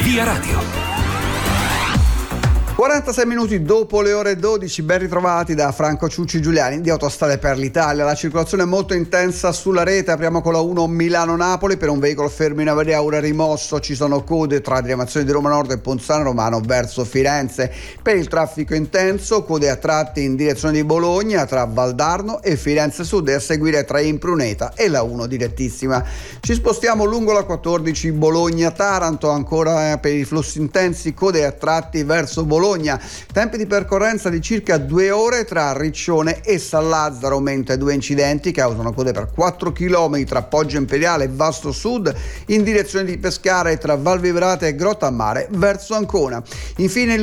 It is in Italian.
Via Radio. 46 minuti dopo le ore 12, ben ritrovati da Franco Ciucci Giuliani di Autostrade per l'Italia. La circolazione è molto intensa sulla rete. Apriamo con la 1 Milano-Napoli. Per un veicolo fermo in avaria ora rimosso ci sono code tra diramazione di Roma Nord e Ponzano Romano verso Firenze. Per il traffico intenso, code a tratti in direzione di Bologna tra Valdarno e Firenze Sud, e a seguire tra Impruneta e la 1 direttissima. Ci spostiamo lungo la 14 Bologna-Taranto, ancora per i flussi intensi, code a tratti verso Bologna. Tempi di percorrenza di circa 2 ore tra Riccione e San Lazzaro, mentre 2 incidenti causano code per 4 km tra Poggio Imperiale e Vasto Sud in direzione di Pescara e tra Val Vibrata e Grottammare verso Ancona. Infine